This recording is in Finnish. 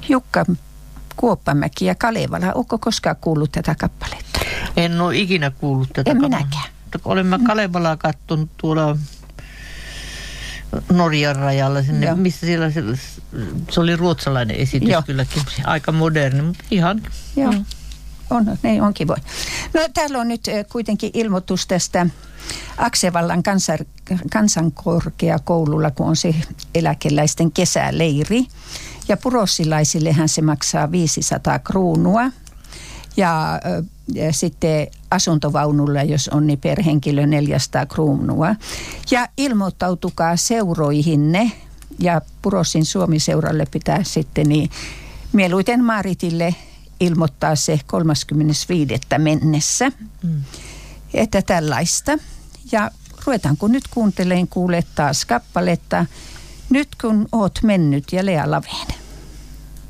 Jukka Kuoppamäki ja Kalevala. Onko koskaan kuullut tätä kappaletta? En ole ikinä kuullut tätä. En minäkään. Olen mä Kalevalaa katsonut tuolla Norjan rajalla sinne, joo, missä siellä se oli ruotsalainen esitys, joo, kylläkin. Aika moderni, mutta ihan. Joo, ne on kivoja. No täällä on nyt kuitenkin ilmoitus tästä Aksevallan kansankorkeakoululla, kun on se eläkeläisten kesäleiri. Ja purossilaisillehän se maksaa 500 kruunua. Ja sitten asuntovaunulla, jos on, niin per henkilö 400 kruunua. Ja ilmoittautukaa seuroihinne. Ja Purossin Suomi-seuralle pitää sitten niin mieluiten Maaritille ilmoittaa se 35. mennessä. Että tällaista. Ja ruvetaanko nyt kuuntelemaan, kuule taas kappaletta. Nyt kun oot mennyt ja Lea Laveen.